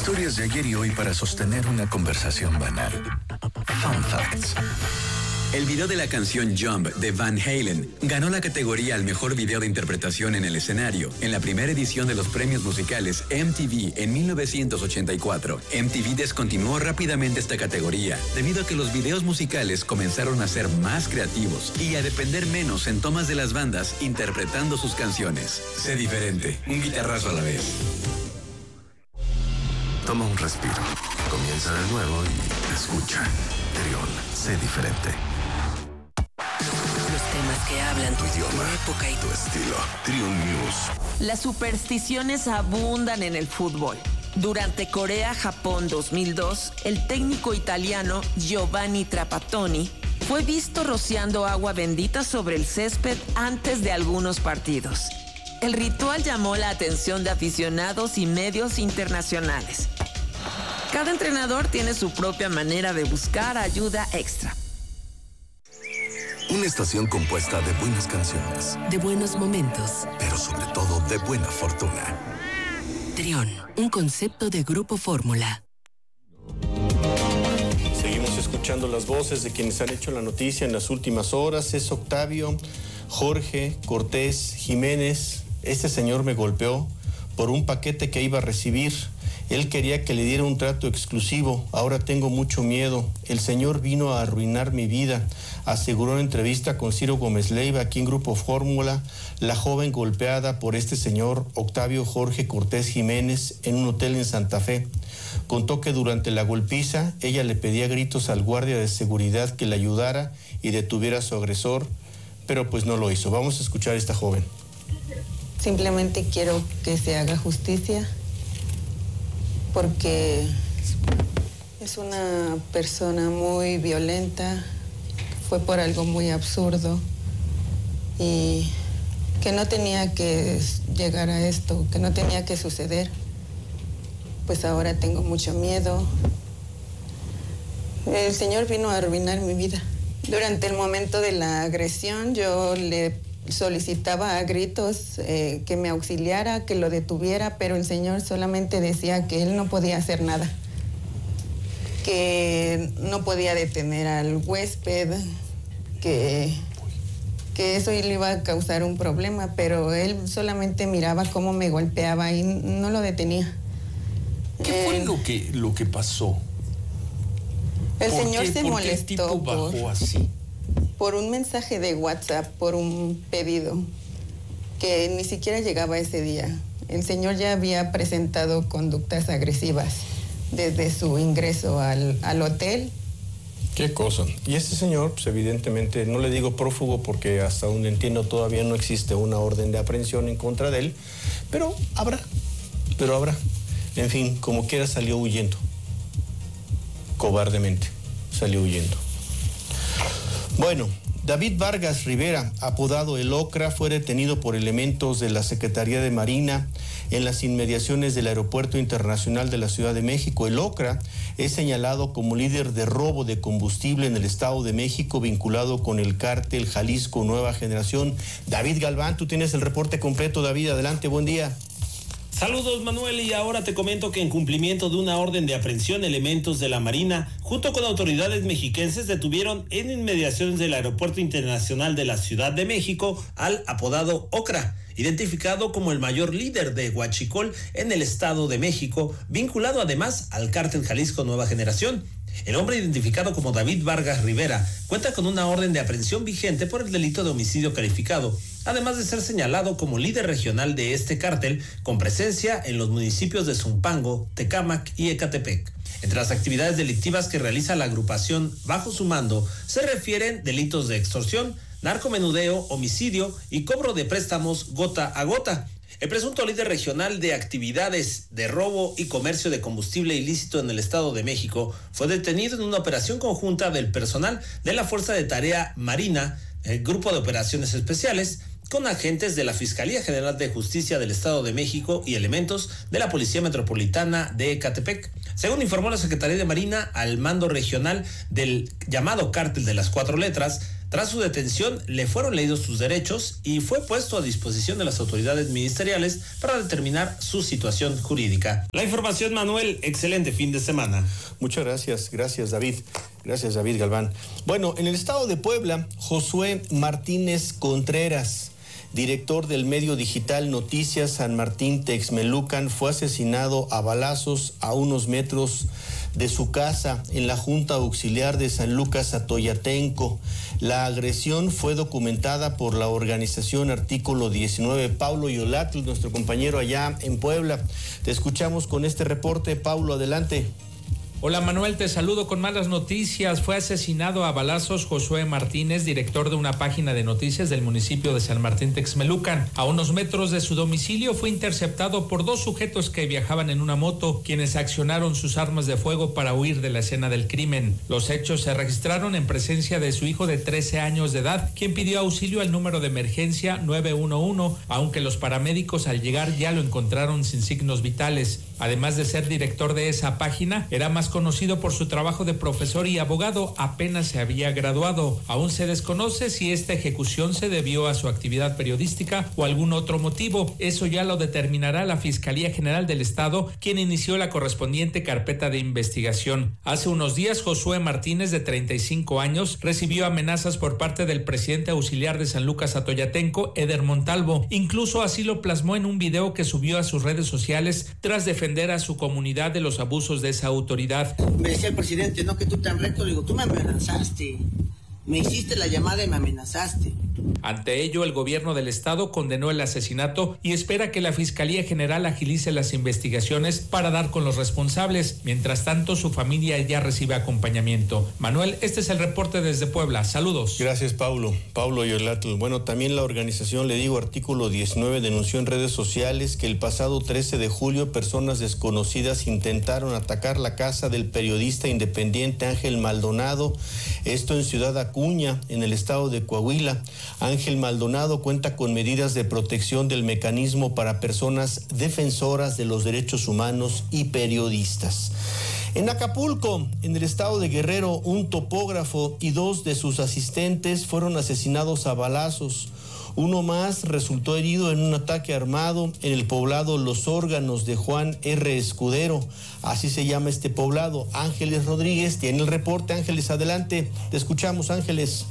Historias de ayer y hoy para sostener una conversación banal. Fun Facts. El video de la canción Jump de Van Halen ganó la categoría al mejor video de interpretación en el escenario en la primera edición de los premios musicales MTV en 1984. MTV descontinuó rápidamente esta categoría debido a que los videos musicales comenzaron a ser más creativos y a depender menos en tomas de las bandas interpretando sus canciones. Sé diferente, un guitarrazo a la vez. Toma un respiro, comienza de nuevo y escucha. Trión, sé diferente. Los temas que hablan Tu idioma, tu época y tu estilo. Trión News. Las supersticiones abundan en el fútbol. Durante Corea-Japón 2002, el técnico italiano Giovanni Trapattoni fue visto rociando agua bendita sobre el césped antes de algunos partidos. El ritual llamó la atención de aficionados y medios internacionales. Cada entrenador tiene su propia manera de buscar ayuda extra. Una estación compuesta de buenas canciones, De buenos momentos. pero sobre todo de buena fortuna. Trión, un concepto de Grupo Fórmula. Seguimos escuchando las voces de quienes han hecho la noticia en las últimas horas. Es Octavio, Jorge, Cortés, Jiménez. Este señor me golpeó por un paquete que iba a recibir. Él quería que le diera un trato exclusivo. Ahora tengo mucho miedo. El señor vino a arruinar mi vida, aseguró en entrevista con Ciro Gómez Leiva aquí en Grupo Fórmula la joven golpeada por este señor Octavio Jorge Cortés Jiménez en un hotel en Santa Fe. Contó que durante la golpiza ella le pedía a gritos al guardia de seguridad que le ayudara y detuviera a su agresor, pero pues no lo hizo. Vamos a escuchar a esta joven. Simplemente quiero que se haga justicia porque es una persona muy violenta, fue por algo muy absurdo y que no tenía que llegar a esto, que no tenía que suceder. Pues ahora tengo mucho miedo. El señor vino a arruinar mi vida. Durante el momento de la agresión yo le solicitaba a gritos que me auxiliara, que lo detuviera, pero el señor solamente decía que él no podía hacer nada, que no podía detener al huésped, que eso le iba a causar un problema, pero él solamente miraba cómo me golpeaba y no lo detenía. ¿Qué fue lo que pasó? El señor se ¿Por qué molestó el tipo bajó así? por un mensaje de WhatsApp, por un pedido que ni siquiera llegaba ese día. El señor ya había presentado conductas agresivas desde su ingreso al hotel. Qué cosa. Y este señor, pues evidentemente, no le digo prófugo porque hasta donde entiendo todavía no existe una orden de aprehensión en contra de él, pero habrá. En fin, como quiera salió huyendo. Cobardemente salió huyendo. Bueno, David Vargas Rivera, apodado El Ocra, fue detenido por elementos de la Secretaría de Marina en las inmediaciones del Aeropuerto Internacional de la Ciudad de México. El Ocra es señalado como líder de robo de combustible en el Estado de México, vinculado con el cártel Jalisco Nueva Generación. David Galván, tú tienes el reporte completo. David, adelante, buen día. Saludos, Manuel, y ahora te comento que en cumplimiento de una orden de aprehensión, elementos de la Marina, junto con autoridades mexiquenses, detuvieron en inmediaciones del Aeropuerto Internacional de la Ciudad de México al apodado Ocra, identificado como el mayor líder de huachicol en el Estado de México, vinculado además al cártel Jalisco Nueva Generación. El hombre, identificado como David Vargas Rivera, cuenta con una orden de aprehensión vigente por el delito de homicidio calificado, además de ser señalado como líder regional de este cártel, con presencia en los municipios de Zumpango, Tecámac y Ecatepec. Entre las actividades delictivas que realiza la agrupación bajo su mando se refieren delitos de extorsión, narcomenudeo, homicidio y cobro de préstamos gota a gota. El presunto líder regional de actividades de robo y comercio de combustible ilícito en el Estado de México fue detenido en una operación conjunta del personal de la Fuerza de Tarea Marina, el Grupo de Operaciones Especiales, con agentes de la Fiscalía General de Justicia del Estado de México y elementos de la Policía Metropolitana de Ecatepec. Según informó la Secretaría de Marina, al mando regional del llamado Cártel de las Cuatro Letras, Tras su detención, le fueron leídos sus derechos y fue puesto a disposición de las autoridades ministeriales para determinar su situación jurídica. La información, Manuel, excelente fin de semana. Muchas gracias, David. Gracias, David Galván. Bueno, en el estado de Puebla, Josué Martínez Contreras, director del medio digital Noticias San Martín Texmelucan, fue asesinado a balazos a unos metros de su casa en la Junta Auxiliar de San Lucas Atoyatenco. La agresión fue documentada por la organización Artículo 19. Paulo Yolatl, nuestro compañero allá en Puebla. Te escuchamos con este reporte. Paulo, adelante. Hola Manuel, te saludo con malas noticias. Fue asesinado a balazos Josué Martínez, director de una página de noticias del municipio de San Martín Texmelucan. A unos metros de su domicilio fue interceptado por dos sujetos que viajaban en una moto, quienes accionaron sus armas de fuego para huir de la escena del crimen. Los hechos se registraron en presencia de su hijo de 13 años de edad, quien pidió auxilio al número de emergencia 911, aunque los paramédicos al llegar ya lo encontraron sin signos vitales. Además de ser director de esa página, era más conocido por su trabajo de profesor y abogado. Apenas se había graduado. Aún se desconoce si esta ejecución se debió a su actividad periodística o algún otro motivo. Eso ya lo determinará la Fiscalía General del Estado, quien inició la correspondiente carpeta de investigación. Hace unos días, Josué Martínez, de 35 años, recibió amenazas por parte del presidente auxiliar de San Lucas Atoyatenco, Eder Montalvo. Incluso así lo plasmó en un video que subió a sus redes sociales tras defender a su comunidad de los abusos de esa autoridad. Me decía el presidente, no, que tú tan recto, le digo, tú me amenazaste, me hiciste la llamada y me amenazaste. Ante ello, el gobierno del estado condenó el asesinato y espera que la Fiscalía General agilice las investigaciones para dar con los responsables. Mientras tanto, su familia ya recibe acompañamiento. Manuel, este es el reporte desde Puebla. Saludos. Gracias, Paulo. Paulo Yolatl. Bueno, también la organización, Artículo 19, denunció en redes sociales que el pasado 13 de julio personas desconocidas intentaron atacar la casa del periodista independiente Ángel Maldonado, esto en Ciudad Acuña, en el estado de Coahuila. Ángel Maldonado cuenta con medidas de protección del mecanismo para personas defensoras de los derechos humanos y periodistas. En Acapulco, en el estado de Guerrero, un topógrafo y dos de sus asistentes fueron asesinados a balazos. Uno más resultó herido en un ataque armado en el poblado Los Órganos de Juan R. Escudero. Así se llama este poblado. Ángeles Rodríguez tiene el reporte. Ángeles, adelante. Te escuchamos, Ángeles.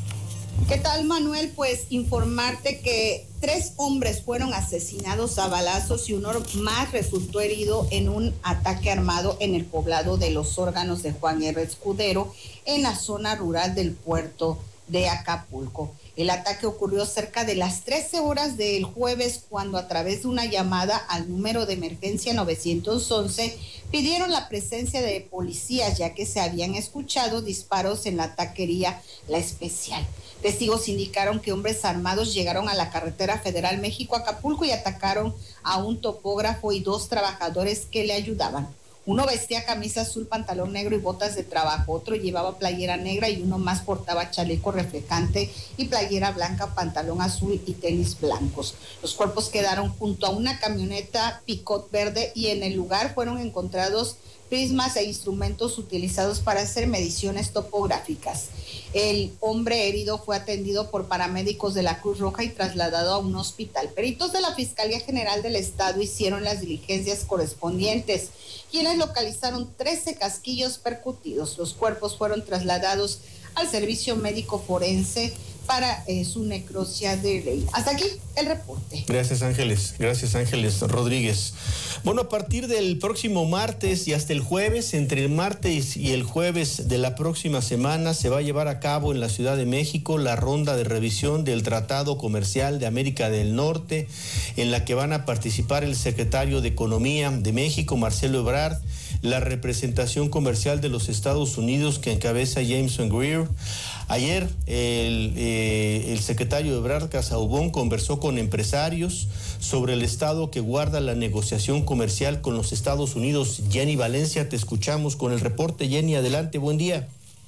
¿Qué tal, Manuel? Pues informarte que 3 hombres fueron asesinados a balazos y uno más resultó herido en un ataque armado en el poblado de Los Órganos de Juan R. Escudero, en la zona rural del puerto de Acapulco. El ataque ocurrió cerca de las 13 horas del jueves, cuando a través de una llamada al número de emergencia 911 pidieron la presencia de policías, ya que se habían escuchado disparos en la taquería La Especial. Testigos indicaron que hombres armados llegaron a la carretera federal México-Acapulco y atacaron a un topógrafo y 2 trabajadores que le ayudaban. Uno vestía camisa azul, pantalón negro y botas de trabajo. Otro llevaba playera negra y uno más portaba chaleco reflectante y playera blanca, pantalón azul y tenis blancos. Los cuerpos quedaron junto a una camioneta Picot verde y en el lugar fueron encontrados prismas e instrumentos utilizados para hacer mediciones topográficas. El hombre herido fue atendido por paramédicos de la Cruz Roja y trasladado a un hospital. Peritos de la Fiscalía General del Estado hicieron las diligencias correspondientes, quienes localizaron 13 casquillos percutidos. Los cuerpos fueron trasladados al servicio médico forense para su necropsia de ley. Hasta aquí el reporte. Gracias, Ángeles. Gracias, Ángeles Rodríguez. Bueno, a partir del próximo martes y hasta el jueves, entre el martes y el jueves de la próxima semana, se va a llevar a cabo en la Ciudad de México la ronda de revisión del Tratado Comercial de América del Norte, en la que van a participar el secretario de Economía de México, Marcelo Ebrard, la representación comercial de los Estados Unidos, que encabeza Jameson Greer. Ayer el secretario Ebrard Casaubon conversó con empresarios sobre el estado que guarda la negociación comercial con los Estados Unidos. Jenny Valencia, te escuchamos con el reporte. Jenny, adelante, buen día.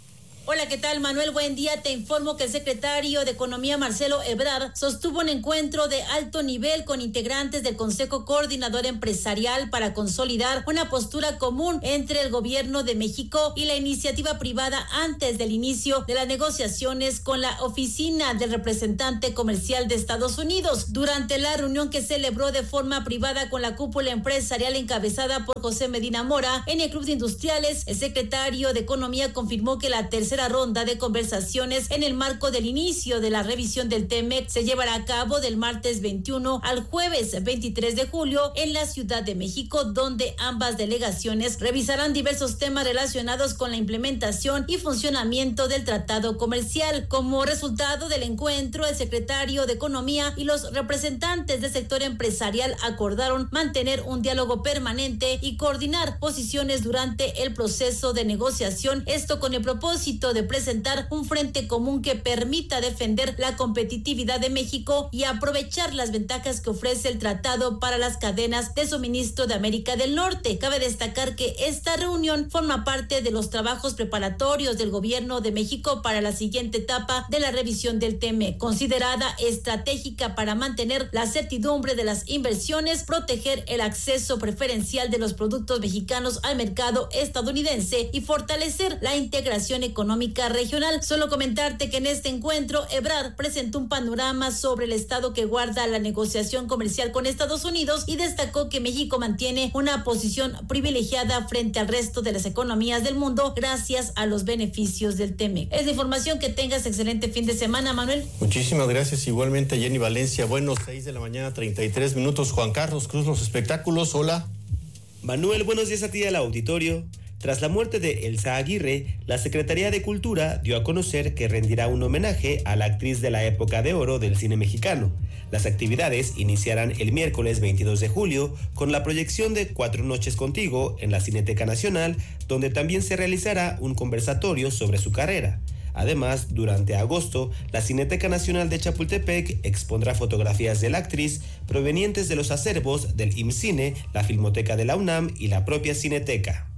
Hola, ¿qué tal, Manuel? Buen día. Te informo que el secretario de Economía, Marcelo Ebrard, sostuvo un encuentro de alto nivel con integrantes del Consejo Coordinador Empresarial para consolidar una postura común entre el gobierno de México y la iniciativa privada antes del inicio de las negociaciones con la oficina del representante comercial de Estados Unidos. Durante la reunión que celebró de forma privada con la cúpula empresarial encabezada por José Medina Mora en el Club de Industriales, el secretario de Economía confirmó que la tercera ronda de conversaciones en el marco del inicio de la revisión del TEMEC se llevará a cabo del martes 21 al jueves 23 de julio en la Ciudad de México, donde ambas delegaciones revisarán diversos temas relacionados con la implementación y funcionamiento del tratado comercial. Como resultado del encuentro, el secretario de Economía y los representantes del sector empresarial acordaron mantener un diálogo permanente y coordinar posiciones durante el proceso de negociación, esto con el propósito de presentar un frente común que permita defender la competitividad de México y aprovechar las ventajas que ofrece el tratado para las cadenas de suministro de América del Norte. Cabe destacar que esta reunión forma parte de los trabajos preparatorios del gobierno de México para la siguiente etapa de la revisión del TEMEC, considerada estratégica para mantener la certidumbre de las inversiones, proteger el acceso preferencial de los productos mexicanos al mercado estadounidense y fortalecer la integración económica regional. Solo comentarte que en este encuentro Ebrard presentó un panorama sobre el estado que guarda la negociación comercial con Estados Unidos y destacó que México mantiene una posición privilegiada frente al resto de las economías del mundo gracias a los beneficios del TEMEC. Es la información. Que tengas excelente fin de semana, Manuel. Muchísimas gracias. Igualmente, Jenny Valencia. Bueno, 6 de la mañana, 33 minutos. Juan Carlos Cruz, los espectáculos. Hola. Manuel, buenos días a ti, al auditorio. Tras la muerte de Elsa Aguirre, la Secretaría de Cultura dio a conocer que rendirá un homenaje a la actriz de la época de oro del cine mexicano. Las actividades iniciarán el miércoles 22 de julio con la proyección de 4 noches contigo en la Cineteca Nacional, donde también se realizará un conversatorio sobre su carrera. Además, durante agosto, la Cineteca Nacional de Chapultepec expondrá fotografías de la actriz provenientes de los acervos del IMCINE, la Filmoteca de la UNAM y la propia Cineteca.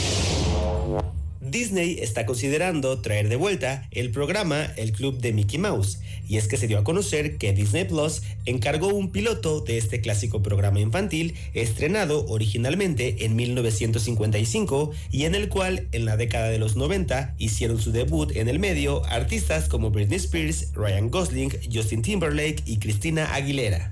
Disney está considerando traer de vuelta el programa El Club de Mickey Mouse, y es que se dio a conocer que Disney Plus encargó un piloto de este clásico programa infantil estrenado originalmente en 1955 y en el cual en la década de los 90 hicieron su debut en el medio artistas como Britney Spears, Ryan Gosling, Justin Timberlake y Christina Aguilera.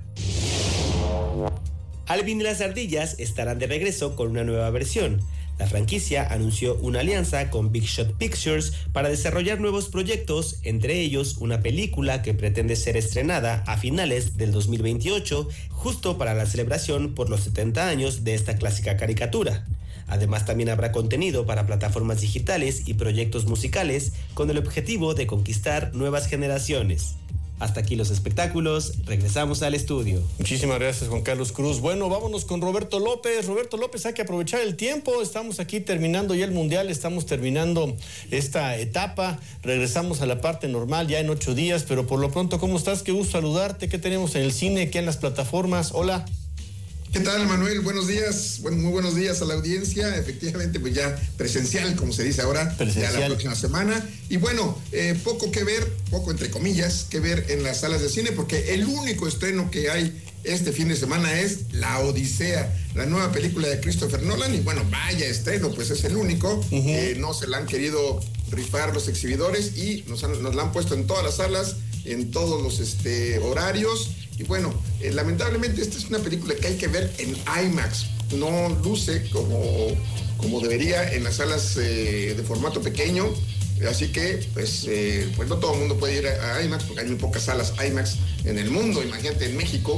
Alvin y las ardillas estarán de regreso con una nueva versión. La franquicia anunció una alianza con Big Shot Pictures para desarrollar nuevos proyectos, entre ellos una película que pretende ser estrenada a finales del 2028, justo para la celebración por los 70 años de esta clásica caricatura. Además, también habrá contenido para plataformas digitales y proyectos musicales con el objetivo de conquistar nuevas generaciones. Hasta aquí los espectáculos, regresamos al estudio. Muchísimas gracias, Juan Carlos Cruz. Bueno, vámonos con Roberto López. Roberto López, hay que aprovechar el tiempo. Estamos aquí terminando ya el Mundial, estamos terminando esta etapa. Regresamos a la parte normal ya en 8 días, pero por lo pronto, ¿cómo estás? Qué gusto saludarte. ¿Qué tenemos en el cine? ¿Qué en las plataformas? Hola. ¿Qué tal, Manuel? Buenos días. Bueno, muy buenos días a la audiencia. Efectivamente, pues ya presencial, como se dice ahora, ya la próxima semana. Y bueno, poco que ver, poco entre comillas, que ver en las salas de cine, porque el único estreno que hay este fin de semana es La Odisea, la nueva película de Christopher Nolan. Y bueno, vaya estreno, pues es el único. No se la han querido rifar los exhibidores y nos la han puesto en todas las salas, en todos los horarios. Y bueno, lamentablemente esta es una película que hay que ver en IMAX. No luce como debería en las salas de formato pequeño. Así que, pues no todo el mundo puede ir a IMAX, porque hay muy pocas salas IMAX en el mundo, imagínate en México.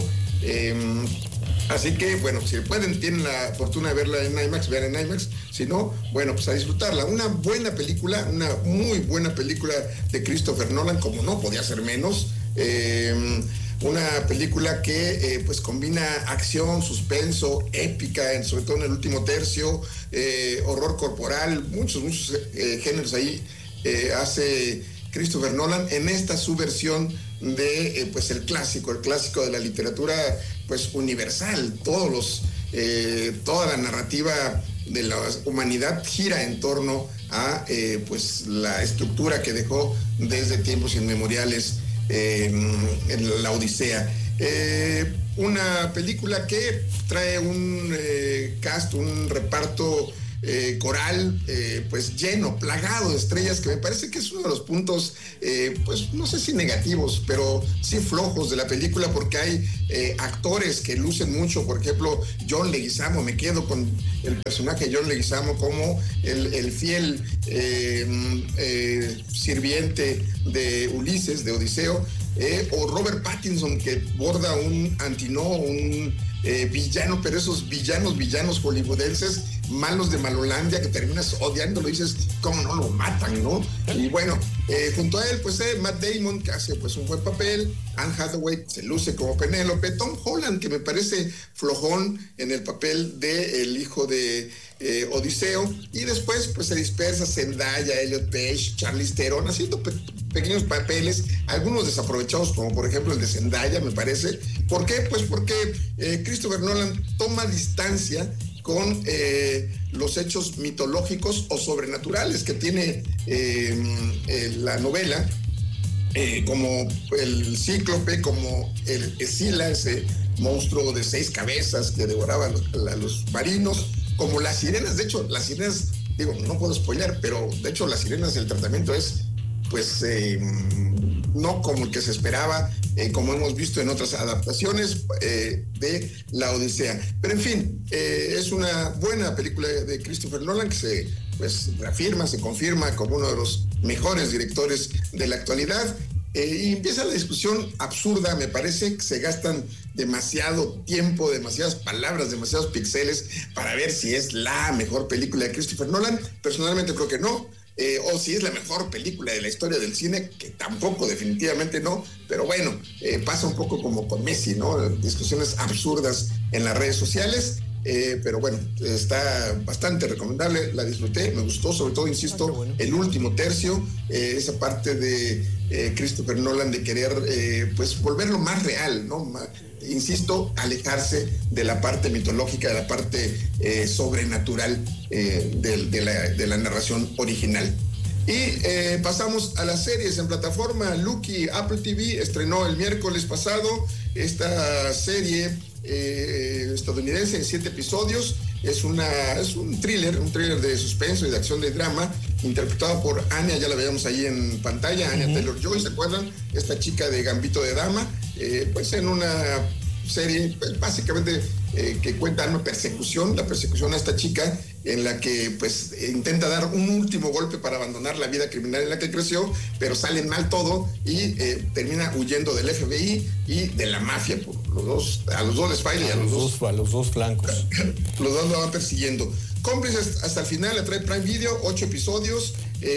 Así que, bueno, si pueden, tienen la fortuna de verla en IMAX, vean en IMAX. Si no, bueno, pues a disfrutarla. Una buena película, una muy buena película de Christopher Nolan, como no podía ser menos. Una película que pues combina acción, suspenso, épica, sobre todo en el último tercio, horror corporal, muchos géneros ahí hace Christopher Nolan en esta su versión de pues el clásico de la literatura pues universal. Toda la narrativa de la humanidad gira en torno a pues la estructura que dejó desde tiempos inmemoriales en la Odisea. Una película que trae un cast, un reparto coral, pues lleno, plagado de estrellas, que me parece que es uno de los puntos, pues no sé si negativos, pero sí flojos de la película, porque hay actores que lucen mucho. Por ejemplo, John Leguizamo, me quedo con el personaje de John Leguizamo como el fiel sirviente de Ulises, de Odiseo, o Robert Pattinson, que borda un Antinoo, un villano, pero esos villanos hollywoodenses, malos de Malolandia, que terminas odiándolo y dices, ¿cómo no lo matan, no? Y bueno, junto a él, pues Matt Damon, que hace pues un buen papel, Anne Hathaway se luce como Penélope, Tom Holland, que me parece flojón en el papel de el hijo de Odiseo, y después pues se dispersa Zendaya, Elliot Page, Charlize Theron, haciendo pequeños papeles, algunos desaprovechados, como por ejemplo el de Zendaya, me parece. ¿Por qué? Pues porque Christopher Nolan toma distancia con los hechos mitológicos o sobrenaturales que tiene la novela, como el cíclope, como el Escila, ese monstruo de 6 cabezas que devoraba a los marinos, como las sirenas. De hecho, las sirenas, digo, no puedo spoilear, pero de hecho las sirenas, el tratamiento es pues no como el que se esperaba, como hemos visto en otras adaptaciones de la Odisea. Pero en fin, es una buena película de Christopher Nolan, que se pues reafirma, se confirma como uno de los mejores directores de la actualidad. Y empieza la discusión absurda, me parece que se gastan demasiado tiempo, demasiadas palabras, demasiados píxeles para ver si es la mejor película de Christopher Nolan. Personalmente creo que no. O si es la mejor película de la historia del cine, que tampoco, definitivamente no, pero bueno, pasa un poco como con Messi, ¿no? Discusiones absurdas en las redes sociales, pero bueno, está bastante recomendable, la disfruté, me gustó, sobre todo, insisto, el último tercio, esa parte de Christopher Nolan de querer, pues, volverlo más real, ¿no? Insisto, alejarse de la parte mitológica, de la parte sobrenatural de la narración original. Y pasamos a las series en plataforma. Lucky, Apple TV, estrenó el miércoles pasado esta serie estadounidense en 7 episodios. Es un thriller de suspenso y de acción, de drama, interpretado por Anya, ya la veíamos ahí en pantalla, Anya Taylor-Joy, ¿se acuerdan? Esta chica de Gambito de Dama, pues en una serie, pues, básicamente que cuenta una persecución, la persecución a esta chica, en la que pues intenta dar un último golpe para abandonar la vida criminal en la que creció, pero sale mal todo y termina huyendo del FBI y de la mafia. A los dos les falla, a los dos flancos. Los dos lo van persiguiendo. Cómplices hasta el final, la trae Prime Video, 8 episodios,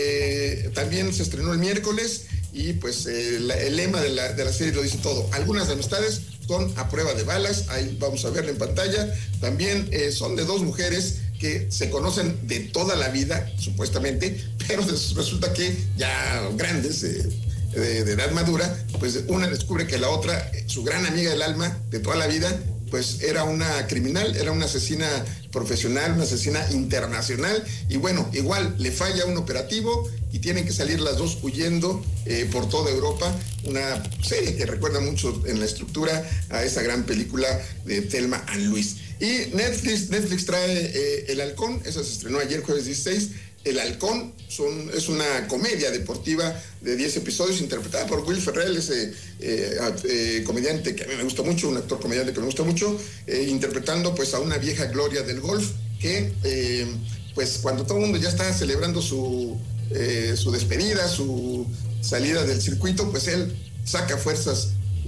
también se estrenó el miércoles, y pues el lema de la serie lo dice todo. Algunas amistades son a prueba de balas, ahí vamos a verlo en pantalla. También son de 2 mujeres que se conocen de toda la vida, supuestamente, pero resulta que ya grandes, de edad madura, pues una descubre que la otra, su gran amiga del alma de toda la vida, pues era una criminal, era una asesina profesional, una asesina internacional, y bueno, igual le falla un operativo y tienen que salir las dos huyendo por toda Europa. Una serie que recuerda mucho en la estructura a esa gran película de Thelma and Louise. Y Netflix trae El Halcón, esa se estrenó ayer, jueves 16. El Halcón es una comedia deportiva de 10 episodios, interpretada por Will Ferrell, ese comediante que a mí me gusta mucho, un actor comediante que me gusta mucho, interpretando pues a una vieja gloria del golf que pues cuando todo el mundo ya está celebrando su despedida, su salida del circuito, pues él saca fuerzas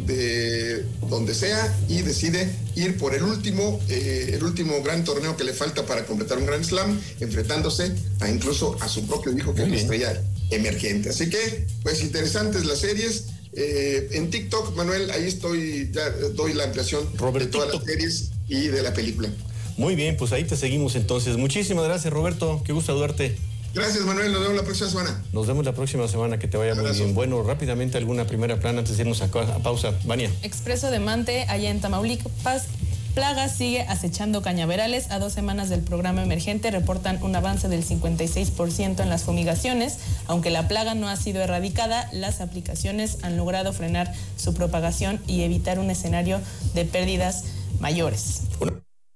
de donde sea y decide ir por el último gran torneo que le falta para completar un Grand Slam, enfrentándose incluso a su propio hijo, que es una estrella emergente. Así que, pues, interesantes las series. En TikTok, Manuel, ahí estoy, ya doy la ampliación de todas las series y de la película. Muy bien, pues ahí te seguimos entonces. Muchísimas gracias, Roberto, qué gusto saludarte. Gracias, Manuel, nos vemos la próxima semana. Nos vemos la próxima semana, que te vaya muy bien. Bueno, rápidamente alguna primera plana antes de irnos a pausa. Vania. Expreso de Mante, allá en Tamaulipas, plaga sigue acechando cañaverales. A 2 semanas del programa emergente reportan un avance del 56% en las fumigaciones. Aunque la plaga no ha sido erradicada, las aplicaciones han logrado frenar su propagación y evitar un escenario de pérdidas mayores.